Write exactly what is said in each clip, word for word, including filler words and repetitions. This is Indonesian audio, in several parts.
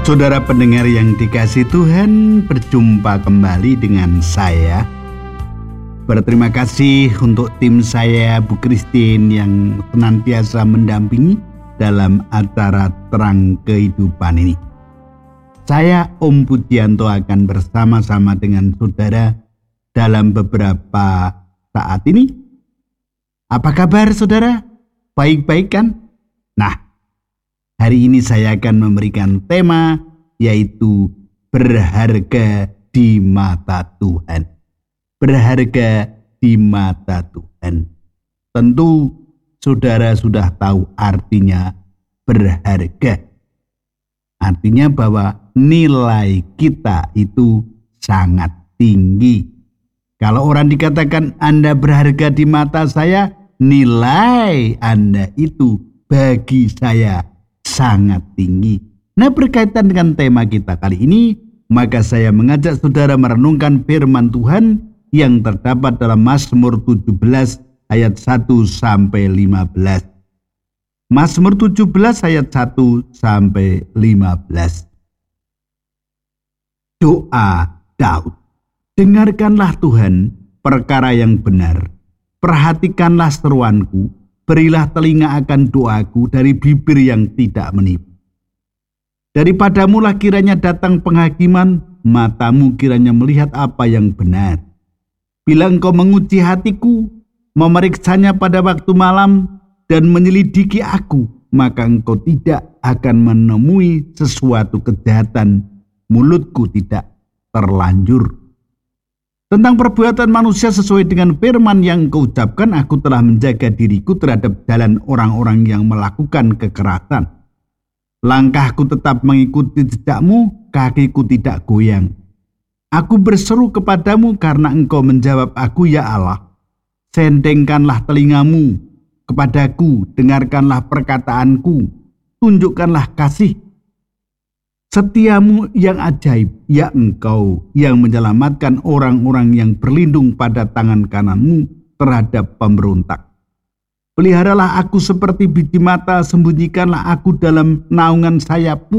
Saudara pendengar yang dikasihi Tuhan, berjumpa kembali dengan saya. Berterima kasih untuk tim saya, Bu Christine, yang senantiasa mendampingi dalam acara Terang Kehidupan ini. Saya, Om Pujianto, akan bersama-sama dengan saudara dalam beberapa saat ini. Apa kabar saudara? Baik-baik kan? Nah, hari ini saya akan memberikan tema yaitu berharga di mata Tuhan. Berharga di mata Tuhan. Tentu saudara sudah tahu artinya berharga. Artinya bahwa nilai kita itu sangat tinggi. Kalau orang dikatakan Anda berharga di mata saya, nilai Anda itu bagi saya sangat tinggi. Nah, berkaitan dengan tema kita kali ini, maka saya mengajak saudara merenungkan firman Tuhan yang terdapat dalam Mazmur tujuh belas ayat satu sampai lima belas. Mazmur tujuh belas ayat satu sampai lima belas. Doa Daud. Dengarkanlah Tuhan perkara yang benar. Perhatikanlah seruanku. Berilah telinga akan doaku dari bibir yang tidak menipu. Daripadamulah kiranya datang penghakiman, matamu kiranya melihat apa yang benar. Bila engkau menguji hatiku, memeriksanya pada waktu malam, dan menyelidiki aku, maka engkau tidak akan menemui sesuatu kejahatan, mulutku tidak terlanjur. Tentang perbuatan manusia sesuai dengan firman yang kau ucapkan, aku telah menjaga diriku terhadap jalan orang-orang yang melakukan kekerasan. Langkahku tetap mengikuti jejakmu, kakiku tidak goyang. Aku berseru kepadamu karena engkau menjawab aku, ya Allah. Sendengkanlah telingamu kepadaku, dengarkanlah perkataanku, tunjukkanlah kasih setiamu yang ajaib, ya engkau yang menyelamatkan orang-orang yang berlindung pada tangan kananmu terhadap pemberontak. Peliharalah aku seperti biji mata, sembunyikanlah aku dalam naungan sayapmu.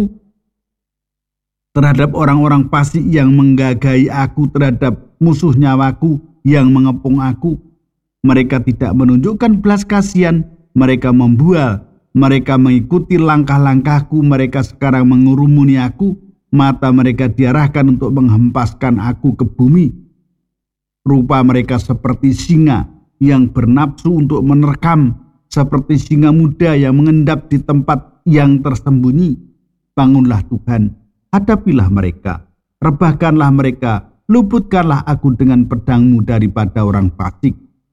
Terhadap orang-orang fasik yang menggagahi aku, terhadap musuh nyawaku yang mengepung aku. Mereka tidak menunjukkan belas kasihan, mereka membual. Mereka mengikuti langkah-langkahku, mereka sekarang mengurumuni aku, mata mereka diarahkan untuk menghempaskan aku ke bumi. Rupa mereka seperti singa yang bernafsu untuk menerkam, seperti singa muda yang mengendap di tempat yang tersembunyi. Bangunlah Tuhan, hadapilah mereka, rebahkanlah mereka, luputkanlah aku dengan pedangmu daripada orang fasik.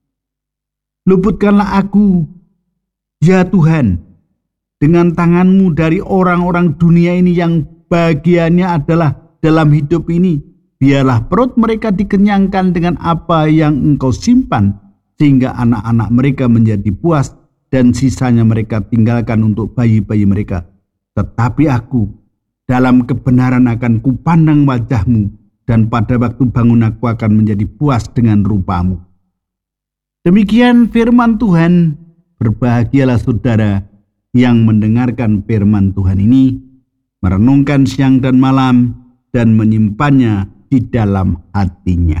Luputkanlah aku, ya Tuhan, dengan tanganmu dari orang-orang dunia ini yang bagiannya adalah dalam hidup ini. Biarlah perut mereka dikenyangkan dengan apa yang engkau simpan, sehingga anak-anak mereka menjadi puas dan sisanya mereka tinggalkan untuk bayi-bayi mereka. Tetapi aku dalam kebenaran akan kupandang wajahmu, dan pada waktu bangun aku akan menjadi puas dengan rupamu. Demikian firman Tuhan. Berbahagialah saudara yang mendengarkan firman Tuhan ini, merenungkan siang dan malam, dan menyimpannya di dalam hatinya.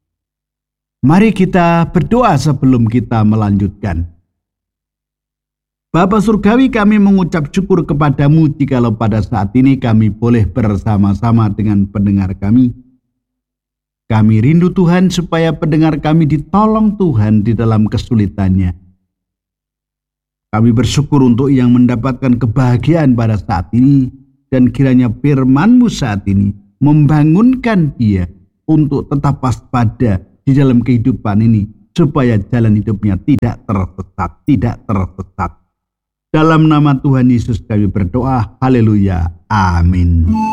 Mari kita berdoa sebelum kita melanjutkan. Bapa Surgawi, kami mengucap syukur kepadamu jikalau pada saat ini kami boleh bersama-sama dengan pendengar kami. Kami rindu Tuhan supaya pendengar kami ditolong Tuhan di dalam kesulitannya. Kami bersyukur untuk yang mendapatkan kebahagiaan pada saat ini, dan kiranya firman-Mu saat ini membangunkan dia untuk tetap waspada di dalam kehidupan ini, supaya jalan hidupnya tidak tersesat, tidak tersesat. Dalam nama Tuhan Yesus kami berdoa, haleluya, amin.